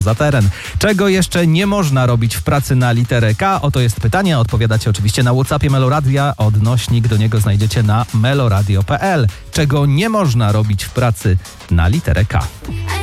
za teren. Czego jeszcze nie można robić w pracy na literę K? Oto jest pytanie. Odpowiadacie oczywiście na WhatsAppie Meloradia. Odnośnik do niego znajdziecie na meloradio.pl. Czego nie można robić w pracy na literę K?